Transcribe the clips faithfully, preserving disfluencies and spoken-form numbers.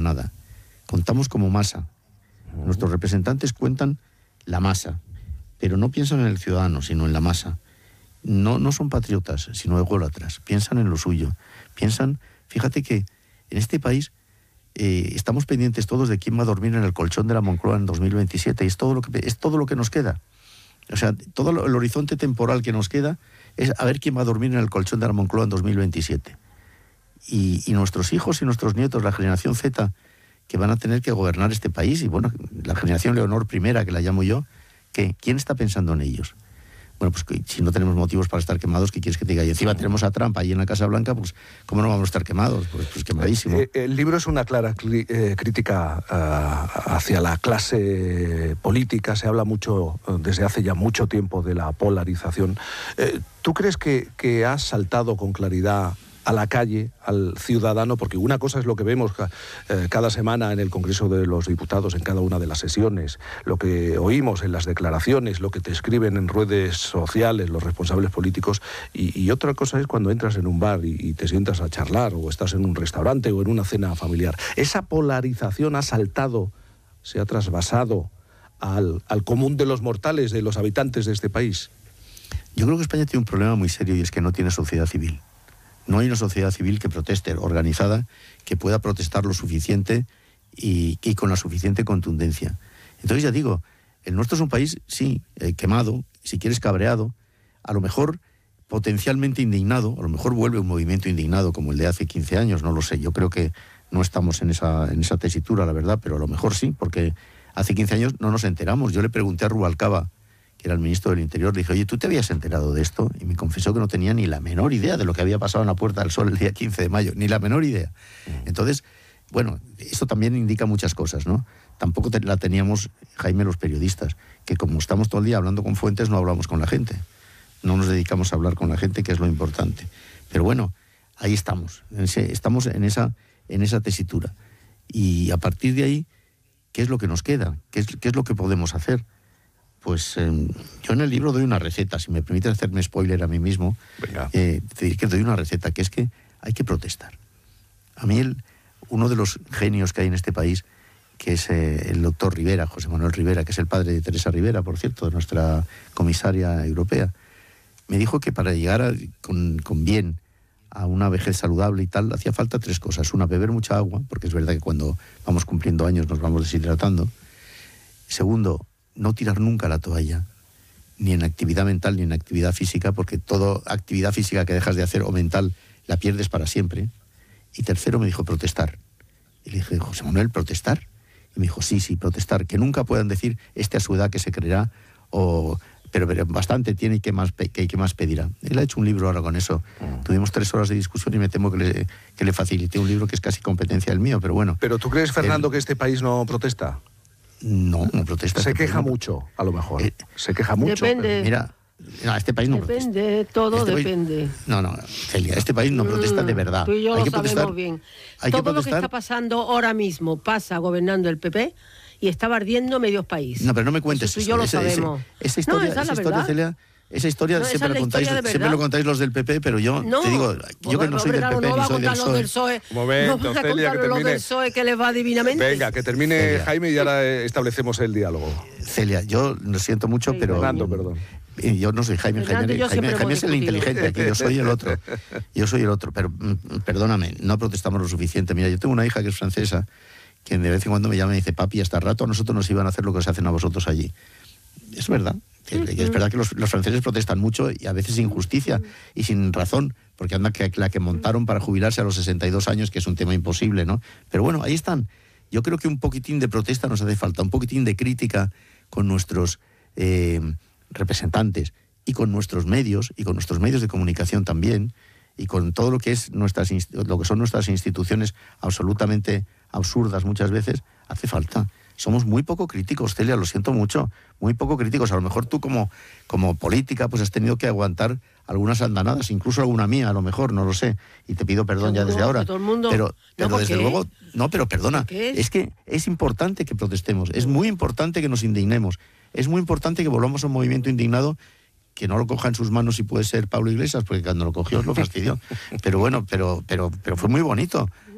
nada. Contamos como masa. Nuestros representantes cuentan la masa, pero no piensan en el ciudadano, sino en la masa. No, no son patriotas, sino ególatras. Piensan en lo suyo. Piensan, fíjate que en este país eh, estamos pendientes todos de quién va a dormir en el colchón de la Moncloa en dos mil veintisiete, y es todo lo que, es todo lo que nos queda. O sea, todo lo, el horizonte temporal que nos queda es a ver quién va a dormir en el colchón de la Moncloa en dos mil veintisiete. Y, y nuestros hijos y nuestros nietos, la generación Z, que van a tener que gobernar este país, y bueno, la generación Leonor primera, que la llamo yo, ¿qué? ¿Quién está pensando en ellos? Bueno, pues si no tenemos motivos para estar quemados, ¿qué quieres que te diga? Y encima tenemos a Trump ahí en la Casa Blanca, pues ¿cómo no vamos a estar quemados? Pues, pues quemadísimo. Eh, el libro es una clara cli- eh, crítica uh, hacia la clase política. Se habla mucho, uh, desde hace ya mucho tiempo, de la polarización. Eh, ¿Tú crees que, que has saltado con claridad a la calle, al ciudadano? Porque una cosa es lo que vemos eh, cada semana en el Congreso de los Diputados, en cada una de las sesiones, lo que oímos en las declaraciones, lo que te escriben en redes sociales los responsables políticos, y, y otra cosa es cuando entras en un bar y, y te sientas a charlar, o estás en un restaurante o en una cena familiar. Esa polarización ha saltado, se ha trasvasado al, al común de los mortales, de los habitantes de este país. Yo creo que España tiene un problema muy serio, y es que no tiene sociedad civil. No hay una sociedad civil que proteste, organizada, que pueda protestar lo suficiente y, y con la suficiente contundencia. Entonces ya digo, el nuestro es un país, sí, eh, quemado, si quieres cabreado, a lo mejor potencialmente indignado, a lo mejor vuelve un movimiento indignado como el de hace quince años, no lo sé. Yo creo que no estamos en esa, en esa tesitura, la verdad, pero a lo mejor sí, porque hace quince años no nos enteramos. Yo le pregunté a Rubalcaba, que era el ministro del Interior, le dije, oye, ¿tú te habías enterado de esto? Y me confesó que no tenía ni la menor idea de lo que había pasado en la Puerta del Sol el día quince de mayo, ni la menor idea. Entonces, bueno, eso también indica muchas cosas, ¿no? Tampoco te, la teníamos, Jaime, los periodistas, que como estamos todo el día hablando con fuentes, no hablamos con la gente. No nos dedicamos a hablar con la gente, que es lo importante. Pero bueno, ahí estamos, en ese, estamos en esa, en esa tesitura. Y a partir de ahí, ¿qué es lo que nos queda? ¿Qué es, qué es lo que podemos hacer? Pues eh, yo en el libro doy una receta, si me permite hacerme spoiler a mí mismo, eh, te diré que doy una receta, que es que hay que protestar. A mí el, uno de los genios que hay en este país, que es eh, el doctor Rivera, José Manuel Rivera, que es el padre de Teresa Rivera, por cierto, de nuestra comisaria europea, me dijo que para llegar a, con, con bien a una vejez saludable y tal, hacía falta tres cosas. Una, beber mucha agua, porque es verdad que cuando vamos cumpliendo años nos vamos deshidratando. Segundo, no tirar nunca la toalla, ni en actividad mental ni en actividad física, porque toda actividad física que dejas de hacer o mental la pierdes para siempre. Y tercero, me dijo protestar. Y le dije, José Manuel, ¿protestar? Y me dijo, sí, sí, protestar. Que nunca puedan decir, este a su edad que se creerá, o, pero, pero bastante tiene y que más, que, que más pedirá. Él ha hecho un libro ahora con eso. Mm. Tuvimos tres horas de discusión y me temo que le, que le facilité un libro que es casi competencia del mío, pero bueno. ¿Pero tú crees, Fernando, el, que este país no protesta? No, no protesta. Se queja mucho, a lo mejor. Eh, se queja mucho. Depende. Pero... Mira, no, este país no depende, protesta. Depende, todo este depende. País, no, no, Celia, este país no protesta de verdad. Tú y yo hay lo que sabemos protestar, bien. Hay todo que lo que está pasando ahora mismo pasa gobernando el P P y está ardiendo medio país. No, pero no me cuentes eso. Tú y eso. yo lo ese, sabemos. Ese, esa historia, no, esa, esa la historia Celia, esa historia, no, siempre, esa lo contáis, siempre lo contáis los del P P, pero yo no, te digo, yo que no soy del P P no ni va soy del P S O E. P S O E. Un momento, no vas a Celia, que contar termine. Lo del P S O E que les va divinamente. Venga, que termine Celia. Jaime y ahora establecemos el diálogo. Celia, yo lo siento mucho, sí, pero... Fernando, perdón. Yo no soy Jaime, Fernando, Jaime, Jaime, Jaime es el inteligente aquí, yo soy el otro. Yo soy el otro, pero perdóname, no protestamos lo suficiente. Mira, yo tengo una hija que es francesa, que de vez en cuando me llama y dice, papi, hasta rato a nosotros nos iban a hacer lo que os hacen a vosotros allí. Es verdad. Uh-huh. Es verdad que los, los franceses protestan mucho y a veces sin justicia y sin razón, porque anda que la que montaron para jubilarse a los sesenta y dos años, que es un tema imposible, ¿no? Pero bueno, ahí están. Yo creo que un poquitín de protesta nos hace falta, un poquitín de crítica con nuestros eh, representantes y con nuestros medios y con nuestros medios de comunicación también y con todo lo que es nuestras lo que son nuestras instituciones absolutamente absurdas muchas veces. Hace falta. Somos muy poco críticos, Celia, lo siento mucho, muy poco críticos. A lo mejor tú como, como política pues has tenido que aguantar algunas andanadas, incluso alguna mía, a lo mejor, no lo sé, y te pido perdón ya desde ahora. Todo el mundo... Pero, pero no, desde luego, no, pero perdona, es? es que es importante que protestemos, es muy importante que nos indignemos, es muy importante que volvamos a un movimiento indignado, que no lo coja en sus manos si puede ser Pablo Iglesias, porque cuando lo cogió lo fastidió. Pero bueno, pero, pero, pero fue muy bonito.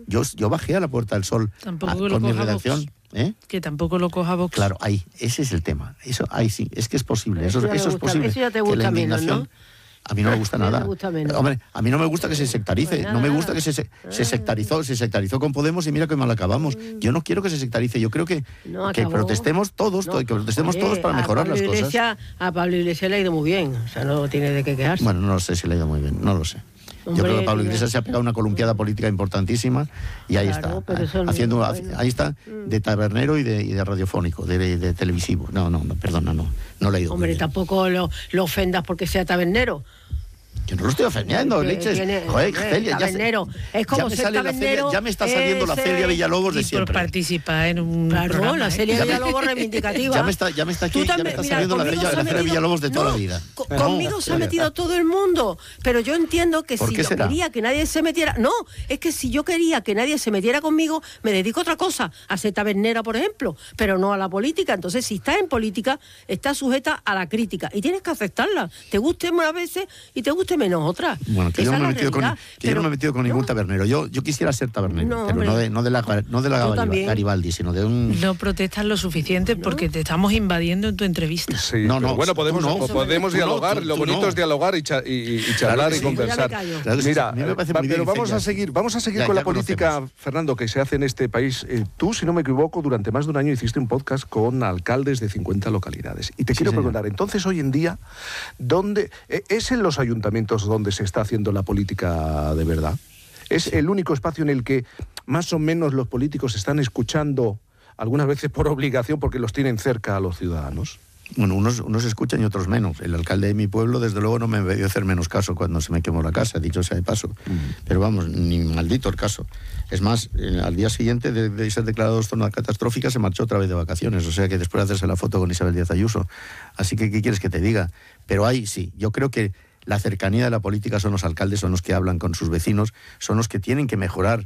Yo, yo bajé a la Puerta del Sol Tampoco a, lo con mi coja redacción. Vox. ¿Eh? Que tampoco lo coja Vox. Claro, ahí, ese es el tema. Eso, ahí sí, es que es posible. Eso, Eso ya eso me es gusta- posible. eso ya te que gusta la menos, indignación. ¿no? A mí no me gusta Ya te nada. gusta menos. Hombre, a mí no me gusta que se sectarice. Pues nada, no me nada. gusta que se, se, se sectarizó, se sectarizó con Podemos y mira que mal acabamos. Yo no quiero que se sectarice. Yo creo que, No, que acabó. protestemos todos, No. que protestemos Oye, todos para a mejorar Pablo las cosas. Iglesias- a Pablo Iglesias le ha ido muy bien, o sea, no tiene de qué quejarse. Bueno, no lo sé si le ha ido muy bien, no lo sé. Hombre, Yo creo que Pablo mira. Iglesias se ha pegado una columpiada política importantísima y ahí Claro, está, pero eso no- haciendo, bueno. ahí está de tabernero y de, y de radiofónico, de, de, de televisivo. No, no, no, perdona, no, no le ha ido muy Hombre, bien. tampoco lo, lo ofendas porque sea tabernero. Yo no lo estoy ofendiendo, Que leches. tiene- Joder, hombre, Celia, ya, se- tabernero. Es como ya me ser sale la tabernero, Celia- ya me está saliendo la ese- Celia Villalobos de Y por siempre. participar en un Claro, programa, la ¿eh? Celia Ya me- Villalobos reivindicativa. Ya me está, ya me está aquí, Tú ya me también- está mira, saliendo la conmigo Celia, se la ha Celia metido- Villalobos de toda no, la vida. co- No, conmigo se ha Celia. metido todo el mundo, pero yo entiendo que ¿Por si qué yo será? quería que nadie se metiera... No, es que si yo quería que nadie se metiera conmigo, me dedico a otra cosa, a ser tabernera, por ejemplo, pero no a la política. Entonces, si estás en política, estás sujeta a la crítica y tienes que aceptarla. Te guste más veces y te guste menos otras. Bueno, que yo Esa no me he es la metido con, realidad. que yo no me he metido con Pero- ningún tabernero. Yo, yo quisiera ser tabernero, No, pero hombre. no de, no de la, no de la Yo Garibaldi, también. Garibaldi, sino de un... No protestas lo suficiente porque te estamos invadiendo en tu entrevista. Sí, No, pero no, bueno, tú podemos, no. po- podemos Tú no, dialogar, tú- lo tú bonito no. es dialogar y, cha- y- y charlar que y sí. conversar. Yo ya me callo. Claro que sí, Mira, a mí me parece eh, muy bien, pero vamos Celia. a seguir, vamos a seguir Ya- con ya la política, conocemos. Fernando, que se hace en este país. Eh, tú, si no me equivoco, durante más de un año hiciste un podcast con alcaldes de cincuenta localidades. Y te Sí, quiero señor. preguntar, entonces, hoy en día, ¿dónde eh, es en los ayuntamientos donde se está haciendo la política de verdad? ¿Es el único espacio en el que más o menos los políticos están escuchando, algunas veces por obligación, porque los tienen cerca a los ciudadanos? Bueno, unos, unos escuchan y otros menos. El alcalde de mi pueblo, desde luego, no me debió hacer menos caso cuando se me quemó la casa, dicho sea de paso. Pero vamos, ni maldito el caso. Es más, eh, al día siguiente de, de ser declarado zona catastrófica, se marchó otra vez de vacaciones. O sea que después de hacerse la foto con Isabel Díaz Ayuso. Así que, ¿qué quieres que te diga? Pero ahí sí, yo creo que la cercanía de la política son los alcaldes, son los que hablan con sus vecinos, son los que tienen que mejorar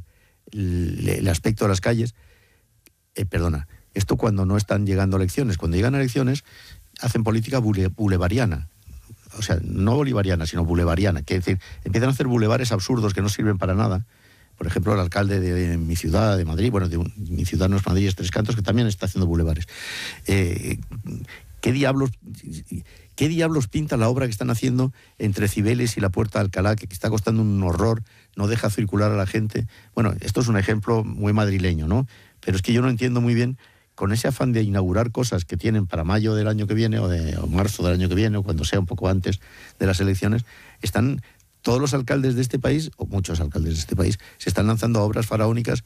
el, el aspecto de las calles. Eh, perdona, esto cuando no están llegando elecciones. Cuando llegan elecciones, hacen política bule, bulevariana. O sea, no bolivariana, sino bulevariana. Que es decir, empiezan a hacer bulevares absurdos que no sirven para nada. Por ejemplo, el alcalde de, de mi ciudad, de Madrid, bueno, de un, mi ciudad no es Madrid, es Tres Cantos, que también está haciendo bulevares. Eh, ¿qué diablos... ¿Qué diablos pinta la obra que están haciendo entre Cibeles y la Puerta de Alcalá, que está costando un horror, no deja circular a la gente? Bueno, esto es un ejemplo muy madrileño, ¿no? Pero es que yo no entiendo muy bien, con ese afán de inaugurar cosas que tienen para mayo del año que viene, o, de, o marzo del año que viene, o cuando sea un poco antes de las elecciones, están todos los alcaldes de este país, o muchos alcaldes de este país, se están lanzando a obras faraónicas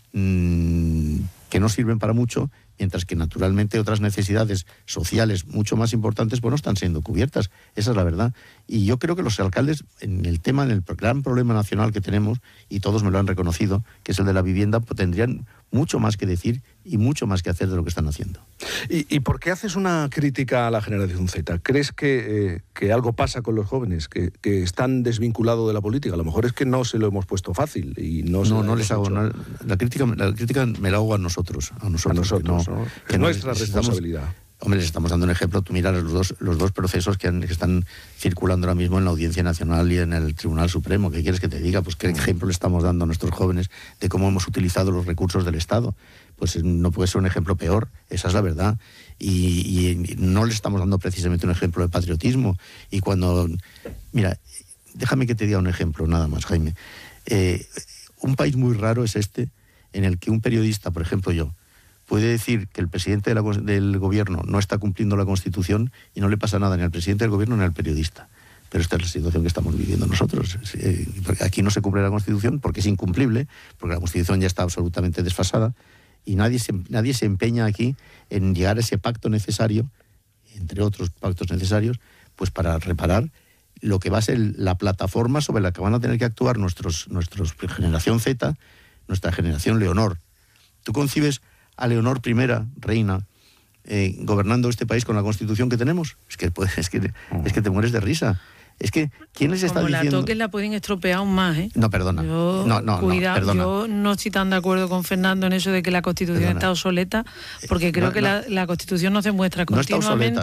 mmm, que no sirven para mucho, mientras que naturalmente otras necesidades sociales mucho más importantes pues no están siendo cubiertas. Esa es la verdad. Y yo creo que los alcaldes, en el tema, en el gran problema nacional que tenemos, y todos me lo han reconocido, que es el de la vivienda, pues tendrían mucho más que decir y mucho más que hacer de lo que están haciendo. ¿Y, y por qué haces una crítica a la generación Z? ¿Crees que, eh, que algo pasa con los jóvenes, que, que están desvinculados de la política? A lo mejor es que no se lo hemos puesto fácil y no se No, lo no hemos les hago... hecho. No, la, crítica, la crítica me la hago a nosotros. A nosotros, A nosotros, que no, ¿no? que Es no nuestra les responsabilidad. Hombre, les estamos dando un ejemplo. Tú miras los dos, los dos procesos que, han, que están circulando ahora mismo en la Audiencia Nacional y en el Tribunal Supremo. ¿Qué quieres que te diga? Pues qué ejemplo le estamos dando a nuestros jóvenes de cómo hemos utilizado los recursos del Estado. Pues no puede ser un ejemplo peor, esa es la verdad. Y, y no les estamos dando precisamente un ejemplo de patriotismo. Y cuando... Mira, déjame que te diga un ejemplo nada más, Jaime. Eh, un país muy raro es este, en el que un periodista, por ejemplo yo, puede decir que el presidente de la, del gobierno no está cumpliendo la Constitución y no le pasa nada ni al presidente del gobierno ni al periodista. Pero esta es la situación que estamos viviendo nosotros. Eh, aquí no se cumple la Constitución porque es incumplible, porque la Constitución ya está absolutamente desfasada y nadie se, nadie se empeña aquí en llegar a ese pacto necesario, entre otros pactos necesarios, pues para reparar lo que va a ser la plataforma sobre la que van a tener que actuar nuestros, nuestros generación Z, nuestra generación Leonor. ¿Tú concibes a Leonor primera, reina, eh, gobernando este país con la Constitución que tenemos? Es que, pues, es que, es que te mueres de risa. Es que, ¿quién les está Como diciendo...? la toques la pueden estropear aún más, ¿eh? No, perdona. Yo, no, no, cuidado, no, perdona. yo no estoy tan de acuerdo con Fernando en eso de que la Constitución Perdona. está obsoleta, porque creo No, que no. La, la Constitución nos demuestra No está continuamente... obsoleta.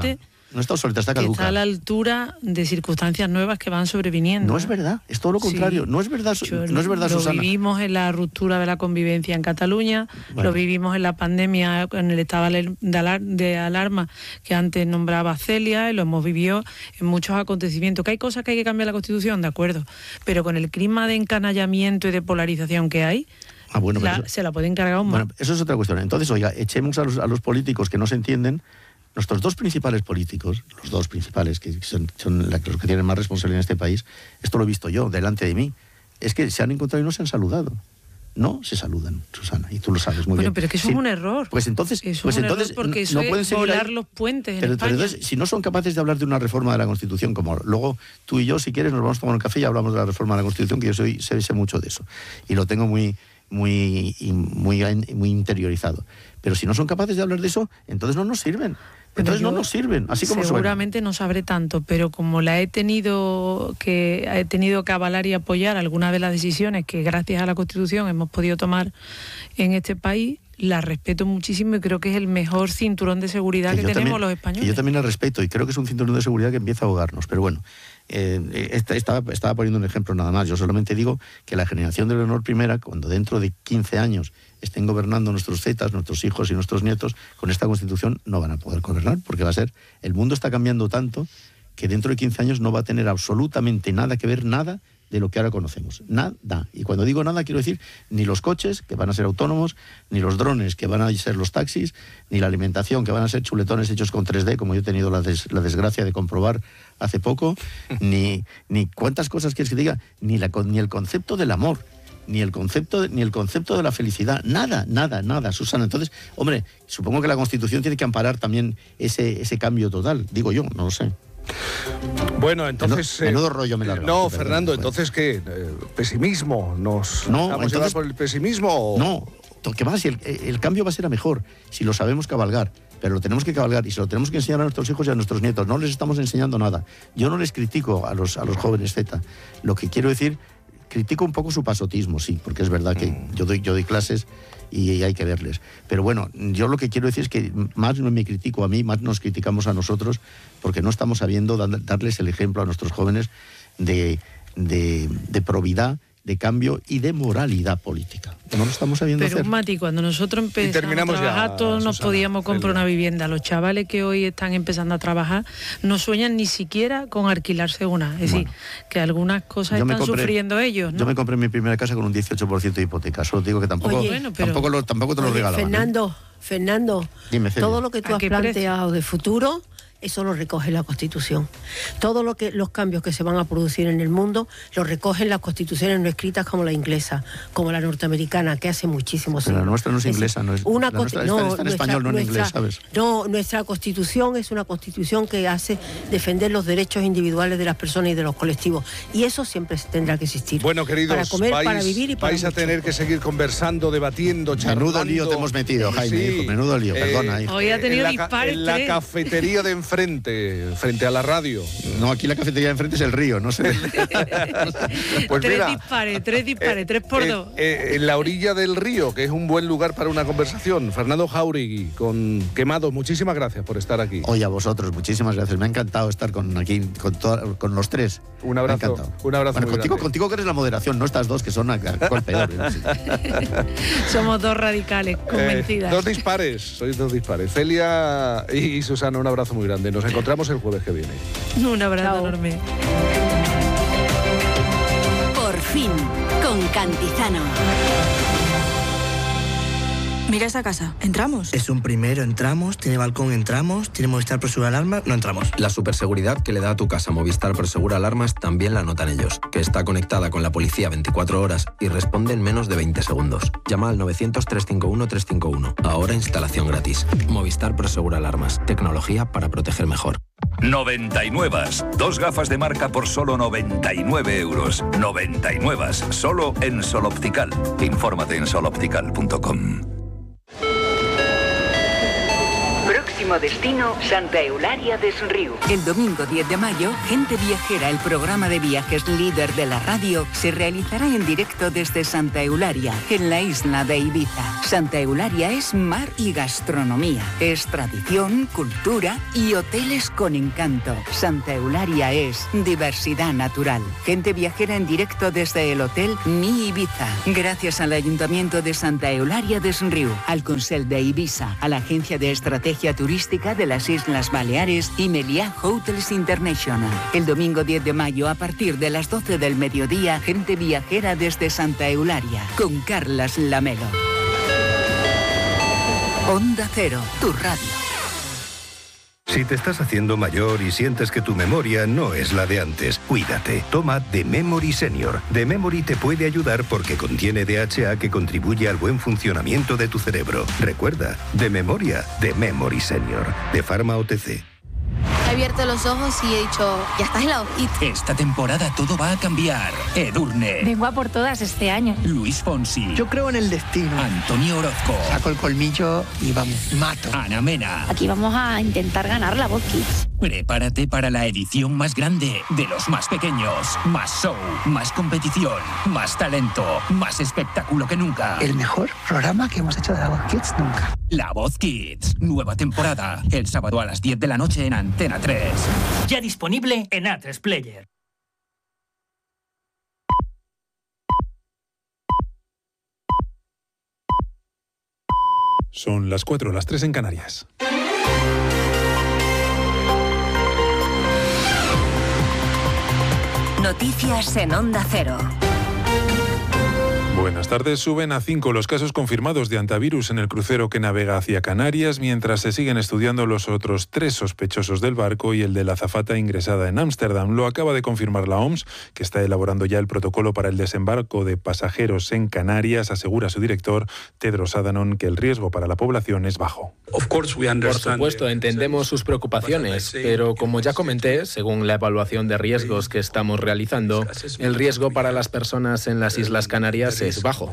no está obsoleta, está que caduca. está a la altura de circunstancias nuevas que van sobreviniendo. No es verdad, es todo lo contrario. Sí. No es verdad, Yo, no es verdad, lo Susana. Lo vivimos en la ruptura de la convivencia en Cataluña, bueno. Lo vivimos en la pandemia, en el estado de alarma que antes nombraba Celia, y lo hemos vivido en muchos acontecimientos. Que hay cosas que hay que cambiar la Constitución, de acuerdo, pero con el clima de encanallamiento y de polarización que hay, ah, bueno, la, eso, se la pueden cargar un bueno, más. Eso es otra cuestión. Entonces, oiga, echemos a los, a los políticos que no se entienden. Nuestros dos principales políticos, los dos principales, que son, son los que tienen más responsabilidad en este país, esto lo he visto yo, delante de mí, es que se han encontrado y no se han saludado. No se saludan, Susana, y tú lo sabes muy bueno, bien. Pero es que eso sí, es un error. Pues entonces, eso pues es un entonces error porque eso no es pueden seguir volar ahí. los puentes en pero, España. pero entonces, si no son capaces de hablar de una reforma de la Constitución, como luego tú y yo, si quieres, nos vamos a tomar un café y hablamos de la reforma de la Constitución, que yo soy, sé, sé mucho de eso. Y lo tengo muy, muy, muy, muy interiorizado. Pero si no son capaces de hablar de eso, entonces no nos sirven. Entonces no nos sirven, así como seguramente suena. No sabré tanto, pero como la he tenido que he tenido que avalar y apoyar algunas de las decisiones que gracias a la Constitución hemos podido tomar en este país, la respeto muchísimo y creo que es el mejor cinturón de seguridad que, que tenemos también, los españoles. Que yo también la respeto y creo que es un cinturón de seguridad que empieza a ahogarnos, pero bueno. Eh, estaba, estaba poniendo un ejemplo nada más. Yo solamente digo que la generación de Leonor primera, cuando dentro de quince años estén gobernando nuestros zetas, nuestros hijos y nuestros nietos, con esta Constitución no van a poder gobernar, porque va a ser, el mundo está cambiando tanto que dentro de quince años no va a tener absolutamente nada que ver, nada de lo que ahora conocemos. Nada. Y cuando digo nada, quiero decir ni los coches, que van a ser autónomos, ni los drones, que van a ser los taxis, ni la alimentación, que van a ser chuletones hechos con tres D, como yo he tenido la, des, la desgracia de comprobar hace poco, ni, ni cuántas cosas quieres que diga, ni, la, ni el concepto del amor, ni el concepto de, ni el concepto de la felicidad, nada, nada, nada, Susana. Entonces, hombre, supongo que la Constitución tiene que amparar también ese, ese cambio total, digo yo, no lo sé. Bueno, entonces... Menudo, menudo rollo me largo. No, Fernando, entonces, ¿qué? ¿Pesimismo? ¿Nos no, vamos entonces, a llevar por el pesimismo? O... No, que va, si el, el cambio va a ser a mejor, si lo sabemos cabalgar. Pero lo tenemos que cabalgar y se lo tenemos que enseñar a nuestros hijos y a nuestros nietos. No les estamos enseñando nada. Yo no les critico a los, a los jóvenes Z. Lo que quiero decir, critico un poco su pasotismo, sí, porque es verdad que mm. yo doy, yo doy clases y hay que verles. Pero bueno, yo lo que quiero decir es que más no me critico a mí, más nos criticamos a nosotros, porque no estamos sabiendo darles el ejemplo a nuestros jóvenes de, de, de probidad, de cambio y de moralidad política. No lo estamos sabiendo Pero, hacer. Mati, cuando nosotros empezamos a trabajar, ya, todos nos Susana, podíamos comprar una vivienda. Los chavales que hoy están empezando a trabajar no sueñan ni siquiera con alquilarse una. Es bueno, decir, que algunas cosas están compré, sufriendo ellos, ¿no? Yo me compré mi primera casa con un dieciocho por ciento de hipoteca. Solo digo que tampoco, Oye, bueno, pero, tampoco, lo, tampoco te lo oye, regalaban. Fernando, ¿eh? Fernando, Dime, todo lo que tú has planteado precio? de futuro... Eso lo recoge la Constitución. Todo lo que los cambios que se van a producir en el mundo lo recogen las constituciones no escritas como la inglesa, como la norteamericana, que hace muchísimos años. La nuestra no es inglesa, no es. Una la nuestra no, está, está en nuestra, español, no en nuestra, inglés, ¿sabes? No, nuestra Constitución es una Constitución que hace defender los derechos individuales de las personas y de los colectivos. Y eso siempre tendrá que existir. Bueno, queridos, para comer, vais, para vivir y para vais a mucho. tener que seguir conversando, debatiendo, charlando. Menudo lío te hemos metido, Jaime, sí, hijo, menudo lío, eh, perdona, hijo. Hoy ha tenido en la, dispares en la cafetería de enfrente, frente a la radio. No, aquí la cafetería de enfrente es el río, no sé. Pues tres mira, dispares, tres dispares, eh, tres por eh, dos. Eh, en la orilla del río, que es un buen lugar para una conversación. Fernando Jáuregui, con Quemado, muchísimas gracias por estar aquí. Oye, a vosotros, muchísimas gracias. Me ha encantado estar con aquí con, to, con los tres. Un abrazo. Un abrazo. Bueno, muy contigo, grande. contigo que eres la moderación, no estas dos que son cual peor. Somos dos radicales, convencidas. Eh, dos dispares, sois dos dispares. Celia y Susana, un abrazo muy grande. Nos encontramos el jueves que viene. Un abrazo Chao. enorme. Por fin, con Cantizano. Mira esa casa, ¿entramos? Es un primero, entramos, tiene balcón, entramos, tiene Movistar Prosegura Alarmas, no entramos. La superseguridad que le da a tu casa Movistar Prosegura Alarmas también la notan ellos, que está conectada con la policía veinticuatro horas y responde en menos de veinte segundos. Llama al novecientos, trescientos cincuenta y uno, trescientos cincuenta y uno. Ahora instalación gratis. Movistar Prosegura Alarmas, tecnología para proteger mejor. noventa y nueve. Dos gafas de marca por solo noventa y nueve euros. noventa y nueve. Solo en Sol Optical. Infórmate en sol optical punto com. Próximo destino, Santa Eulalia des Riu. El domingo diez de mayo, Gente Viajera, el programa de viajes líder de la radio, se realizará en directo desde Santa Eulalia, en la isla de Ibiza. Santa Eulalia es mar y gastronomía. Es tradición, cultura y hoteles con encanto. Santa Eulalia es diversidad natural. Gente Viajera en directo desde el Hotel Mi Ibiza. Gracias al Ayuntamiento de Santa Eulalia des Riu, al Consell de Ibiza, a la Agencia de Estrategia Turística de las Islas Baleares y Meliá Hotels International. El domingo diez de mayo, a partir de las doce del mediodía, Gente Viajera desde Santa Eulalia, con Carlas Lamelo. Onda Cero, tu radio. Si te estás haciendo mayor y sientes que tu memoria no es la de antes, cuídate. Toma The Memory Senior. The Memory te puede ayudar porque contiene D H A que contribuye al buen funcionamiento de tu cerebro. Recuerda, de memoria, The Memory Senior. De Pharma O T C. He abierto los ojos y he dicho, ya estás en la hojita. Esta temporada todo va a cambiar. Edurne. Vengo a por todas este año. Luis Fonsi. Yo creo en el destino. Antonio Orozco. Saco el colmillo y vamos, mato. Ana Mena. Aquí vamos a intentar ganar la Voz Kids. Prepárate para la edición más grande de los más pequeños. Más show, más competición, más talento, más espectáculo que nunca. El mejor programa que hemos hecho de la Voz Kids nunca. La Voz Kids, nueva temporada. El sábado a las diez de la noche en Antena tres. Ya disponible en A tres Player. Son las cuatro, las tres en Canarias. Noticias en Onda Cero. Buenas tardes. Suben a cinco los casos confirmados de antivirus en el crucero que navega hacia Canarias, mientras se siguen estudiando los otros tres sospechosos del barco y el de la azafata ingresada en Ámsterdam. Lo acaba de confirmar la O M S, que está elaborando ya el protocolo para el desembarco de pasajeros en Canarias. Asegura su director, Tedros Adhanom, que el riesgo para la población es bajo. Por supuesto, entendemos sus preocupaciones, pero como ya comenté, según la evaluación de riesgos que estamos realizando, el riesgo para las personas en las Islas Canarias es bajo.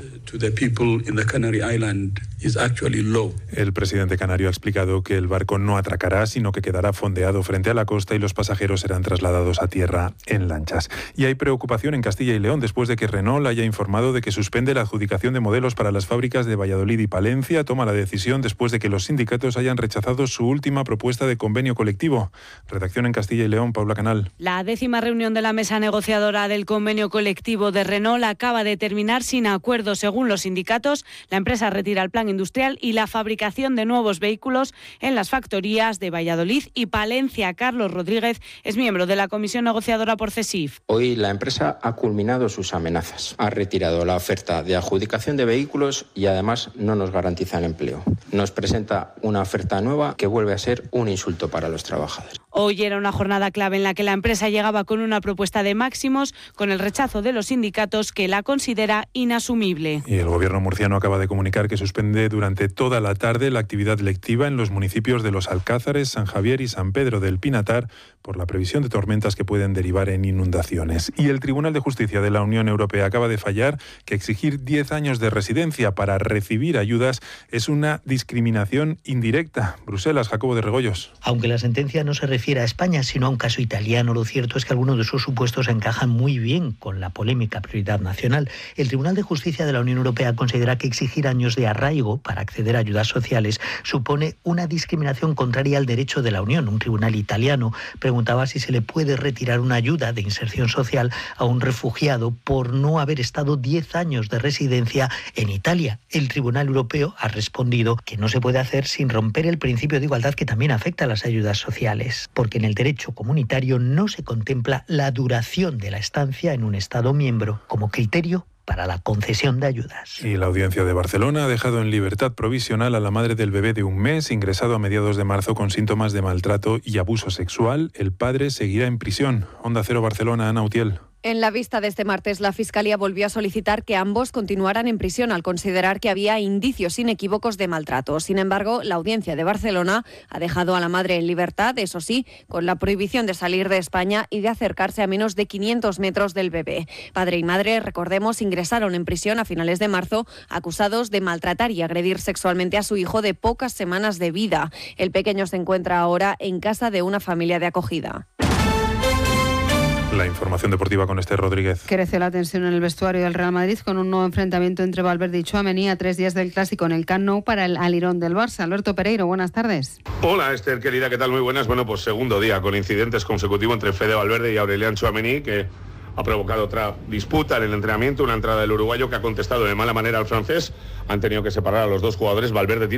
El presidente canario ha explicado que el barco no atracará, sino que quedará fondeado frente a la costa y los pasajeros serán trasladados a tierra en lanchas. Y hay preocupación en Castilla y León después de que Renault haya informado de que suspende la adjudicación de modelos para las fábricas de Valladolid y Palencia. Toma la decisión después de que los sindicatos hayan rechazado su última propuesta de convenio colectivo. Redacción en Castilla y León, Paula Canal. La décima reunión de la mesa negociadora del convenio colectivo de Renault acaba de terminar sin acuerdo. Según los sindicatos, la empresa retira el plan industrial y la fabricación de nuevos vehículos en las factorías de Valladolid y Palencia. Carlos Rodríguez es miembro de la comisión negociadora por CESIF. Hoy la empresa ha culminado sus amenazas. Ha retirado la oferta de adjudicación de vehículos y además no nos garantiza el empleo. Nos presenta una oferta nueva que vuelve a ser un insulto para los trabajadores. Hoy era una jornada clave en la que la empresa llegaba con una propuesta de máximos, con el rechazo de los sindicatos que la considera inasumible. Y el gobierno murciano acaba de comunicar que suspende durante toda la tarde la actividad lectiva en los municipios de Los Alcázares, San Javier y San Pedro del Pinatar por la previsión de tormentas que pueden derivar en inundaciones. Y el Tribunal de Justicia de la Unión Europea acaba de fallar que exigir diez años de residencia para recibir ayudas es una discriminación indirecta. Bruselas, Jacobo de Regoyos. Aunque la sentencia no se refiere a España, sino a un caso italiano, lo cierto es que algunos de sus supuestos encajan muy bien con la polémica prioridad nacional. El Tribunal de Justicia de la Unión Europea considera que exigir años de arraigo para acceder a ayudas sociales supone una discriminación contraria al derecho de la Unión. Un tribunal italiano preguntaba si se le puede retirar una ayuda de inserción social a un refugiado por no haber estado diez años de residencia en Italia. El Tribunal Europeo ha respondido que no se puede hacer sin romper el principio de igualdad que también afecta a las ayudas sociales, porque en el derecho comunitario no se contempla la duración de la estancia en un Estado miembro como criterio para la concesión de ayudas. Y la audiencia de Barcelona ha dejado en libertad provisional a la madre del bebé de un mes, ingresado a mediados de marzo con síntomas de maltrato y abuso sexual. El padre seguirá en prisión. Onda Cero Barcelona, Ana Utiel. En la vista de este martes, la Fiscalía volvió a solicitar que ambos continuaran en prisión al considerar que había indicios inequívocos de maltrato. Sin embargo, la Audiencia de Barcelona ha dejado a la madre en libertad, eso sí, con la prohibición de salir de España y de acercarse a menos de quinientos metros del bebé. Padre y madre, recordemos, ingresaron en prisión a finales de marzo, acusados de maltratar y agredir sexualmente a su hijo de pocas semanas de vida. El pequeño se encuentra ahora en casa de una familia de acogida. La información deportiva con Esther Rodríguez. Crece la tensión en el vestuario del Real Madrid con un nuevo enfrentamiento entre Valverde y Tchouaméni a tres días del Clásico en el Camp Nou para el alirón del Barça. Alberto Pereiro, buenas tardes. Hola Esther, querida, ¿qué tal? Muy buenas. Bueno, pues segundo día con incidentes consecutivos entre Fede Valverde y Aurelian Tchouaméni, que ha provocado otra disputa en el entrenamiento, una entrada del uruguayo que ha contestado de mala manera al francés. Han tenido que separar a los dos jugadores. Valverde